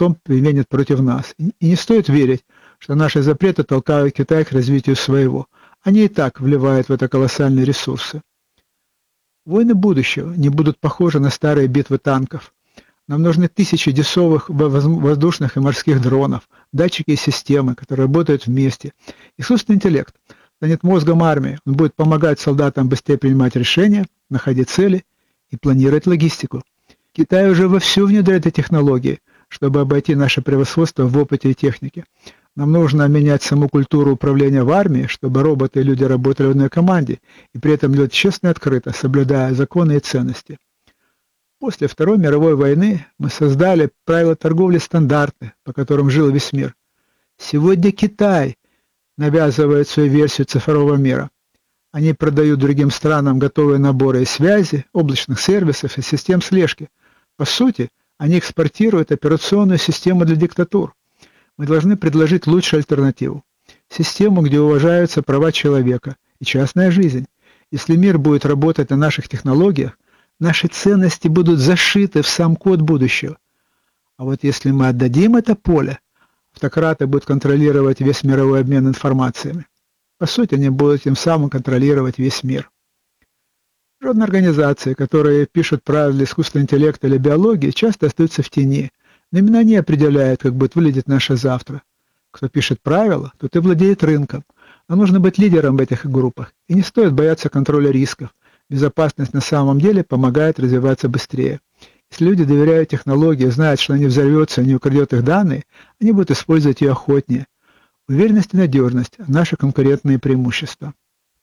потом применят против нас. И не стоит верить, что наши запреты толкают Китай к развитию своего. Они и так вливают в это колоссальные ресурсы. Войны будущего не будут похожи на старые битвы танков. Нам нужны тысячи дешевых воздушных и морских дронов, датчики и системы, которые работают вместе. Искусственный интеллект станет мозгом армии, он будет помогать солдатам быстрее принимать решения, находить цели и планировать логистику. Китай уже вовсю внедряет эти технологии, чтобы обойти наше превосходство в опыте и технике. Нам нужно менять саму культуру управления в армии, чтобы роботы и люди работали в одной команде, и при этом делать честно и открыто, соблюдая законы и ценности. После Второй мировой войны мы создали правила торговли стандарты, по которым жил весь мир. Сегодня Китай навязывает свою версию цифрового мира. Они продают другим странам готовые наборы связи, облачных сервисов и систем слежки. По сути, они экспортируют операционную систему для диктатур. Мы должны предложить лучшую альтернативу. Систему, где уважаются права человека и частная жизнь. Если мир будет работать на наших технологиях, наши ценности будут зашиты в сам код будущего. А вот если мы отдадим это поле, автократы будут контролировать весь мировой обмен информациями. По сути, они будут тем самым контролировать весь мир. Международные организации, которые пишут правила искусственного интеллекта или биологии, часто остаются в тени. Но именно они определяют, как будет выглядеть наше завтра. Кто пишет правила, тот и владеет рынком. А нужно быть лидером в этих группах. И не стоит бояться контроля рисков. Безопасность на самом деле помогает развиваться быстрее. Если люди доверяют технологии, знают, что она не взорвется и не украдет их данные, они будут использовать ее охотнее. Уверенность и надежность – наши конкурентные преимущества.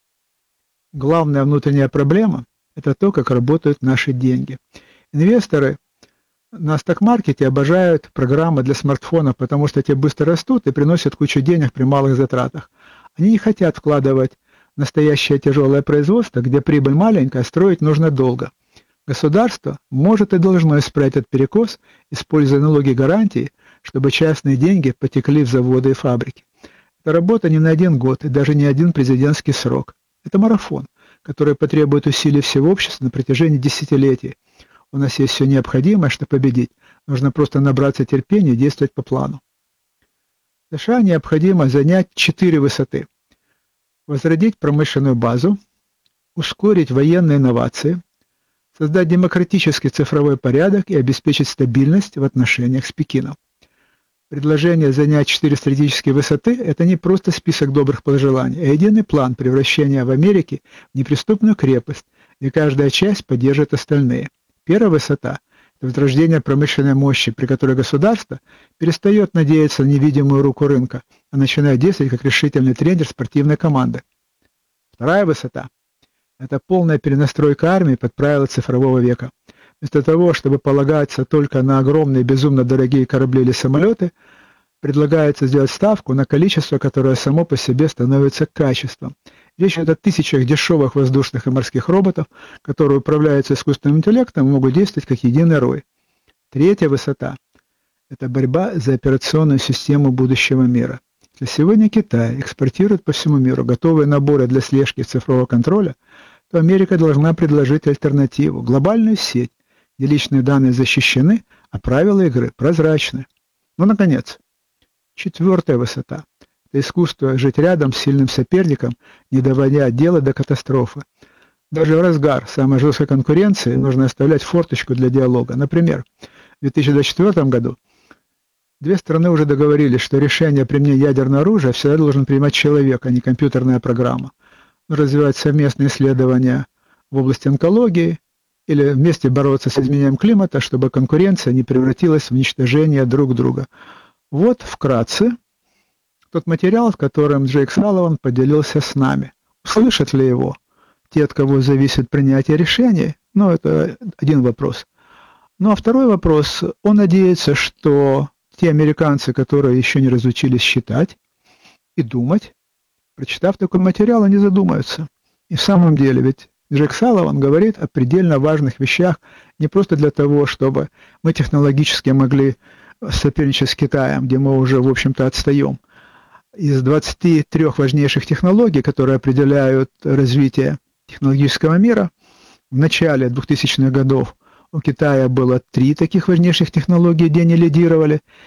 Главная внутренняя проблема – это то, как работают наши деньги. Инвесторы на сток-маркете обожают программы для смартфонов, потому что те быстро растут и приносят кучу денег при малых затратах. Они не хотят вкладывать в настоящее тяжелое производство, где прибыль маленькая, строить нужно долго. Государство может и должно исправить этот перекос, используя налоги гарантии, чтобы частные деньги потекли в заводы и фабрики. Это работа не на 1 год и даже не 1 президентский срок. Это марафон, который потребует усилий всего общества на протяжении десятилетий. У нас есть все необходимое, чтобы победить. Нужно просто набраться терпения и действовать по плану. США необходимо занять 4 высоты. Возродить промышленную базу, ускорить военные инновации, создать демократический цифровой порядок и обеспечить стабильность в отношениях с Пекином. Предложение занять 4 стратегические высоты – это не просто список добрых пожеланий, а единый план превращения в Америке в неприступную крепость, где каждая часть поддержит остальные. Первая высота – это возрождение промышленной мощи, при которой государство перестает надеяться на невидимую руку рынка, а начинает действовать как решительный тренер спортивной команды. Вторая высота – это полная перенастройка армии под правила цифрового века. Вместо того, чтобы полагаться только на огромные безумно дорогие корабли или самолеты, предлагается сделать ставку на количество, которое само по себе становится качеством. Речь идет о тысячах дешевых воздушных и морских роботов, которые управляются искусственным интеллектом и могут действовать как единый рой. Третья высота – это борьба за операционную систему будущего мира. Если сегодня Китай экспортирует по всему миру готовые наборы для слежки и цифрового контроля, то Америка должна предложить альтернативу – глобальную сеть, где личные данные защищены, а правила игры прозрачны. Ну, наконец, 4-я высота – это искусство жить рядом с сильным соперником, не доводя дело до катастрофы. Даже в разгар самой жесткой конкуренции нужно оставлять форточку для диалога. Например, в 2024 году 2 страны уже договорились, что решение о применении ядерного оружия всегда должен принимать человек, а не компьютерная программа. Развивать совместные исследования в области онкологии, или вместе бороться с изменением климата, чтобы конкуренция не превратилась в уничтожение друг друга. Вот вкратце тот материал, которым Джейк Салливан поделился с нами. Услышат ли его те, от кого зависит принятие решений? Ну, это один вопрос. Ну, а второй вопрос. Он надеется, что те американцы, которые еще не разучились считать и думать, прочитав такой материал, они задумаются. И в самом деле, ведь Джейк Салливан говорит о предельно важных вещах не просто для того, чтобы мы технологически могли соперничать с Китаем, где мы уже, в общем-то, отстаем. Из 23 важнейших технологий, которые определяют развитие технологического мира, в начале 2000-х годов у Китая было 3 таких важнейших технологий, где они лидировали,